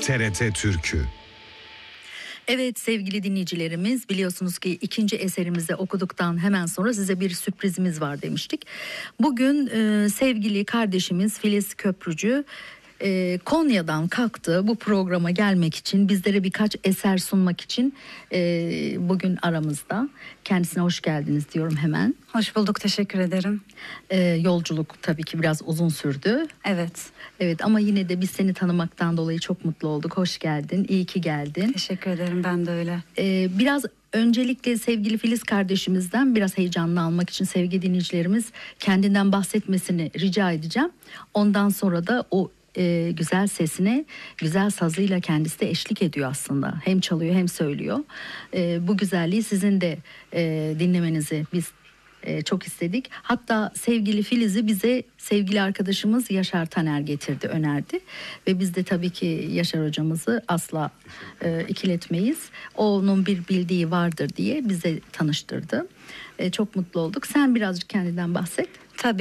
TRT Türkü. Evet sevgili dinleyicilerimiz, biliyorsunuz ki ikinci eserimizi okuduktan hemen sonra size bir sürprizimiz var demiştik. Bugün sevgili kardeşimiz Filiz Köprücü Konya'dan kalktı bu programa gelmek için, bizlere birkaç eser sunmak için bugün aramızda. Kendisine hoş geldiniz diyorum hemen. Hoş bulduk, teşekkür ederim. Yolculuk tabii ki biraz uzun sürdü. Evet. Evet, ama yine de biz seni tanımaktan dolayı çok mutlu olduk. Hoş geldin, iyi ki geldin. Teşekkür ederim, ben de öyle. Biraz öncelikle sevgili Filiz kardeşimizden biraz heyecanlı almak için sevgili dinleyicilerimiz kendinden bahsetmesini rica edeceğim. Ondan sonra da o güzel sesine, güzel sazıyla kendisi de eşlik ediyor aslında. Hem çalıyor hem söylüyor. Bu güzelliği sizin de dinlemenizi biz çok istedik. Hatta sevgili Filiz'i bize sevgili arkadaşımız Yaşar Taner getirdi, önerdi. Ve biz de tabii ki Yaşar hocamızı asla ikiletmeyiz. Onun bir bildiği vardır diye bize tanıştırdı. Çok mutlu olduk. Sen birazcık kendinden bahset. Tabii.